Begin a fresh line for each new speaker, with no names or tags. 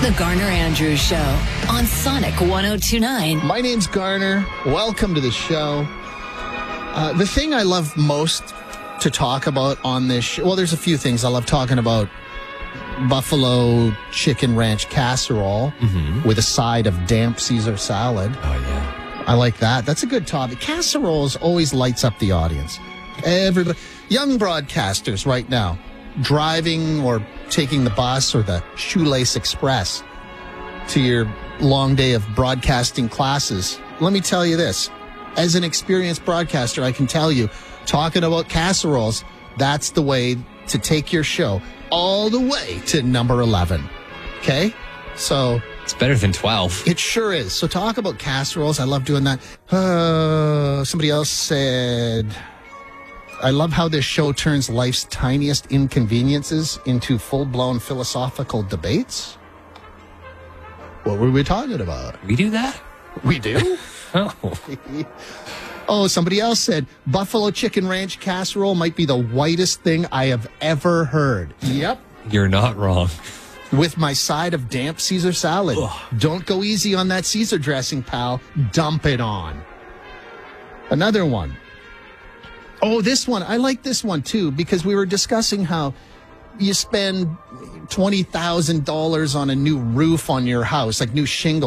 The Garner Andrews Show on Sonic 102.9.
My name's Garner. Welcome to the show. The thing I love most to talk about on this show, well, there's a few things. I love talking about buffalo chicken ranch casserole with a side of damp Caesar salad.
Oh, yeah.
I like that. That's a good topic. Casseroles always lights up the audience. Everybody, young broadcasters right now, driving or taking the bus or the Shoelace Express to your long day of broadcasting classes. Let me tell you this. As an experienced broadcaster, I can tell you, talking about casseroles, that's the way to take your show all the way to number 11. Okay? So
It's better than 12.
it sure is. So talk about casseroles. I love doing that. Somebody else said, I love how this show turns life's tiniest inconveniences into full-blown philosophical debates. What were we talking about?
We do that?
We do?
Oh.
Oh, somebody else said, buffalo chicken ranch casserole might be the whitest thing I have ever heard. Yep.
You're not wrong.
With my side of damp Caesar salad.
Ugh.
Don't go easy on that Caesar dressing, pal. Dump it on. Another one. Oh, this one. I like this one, too, because we were discussing how you spend $20,000 on a new roof on your house, like new shingles.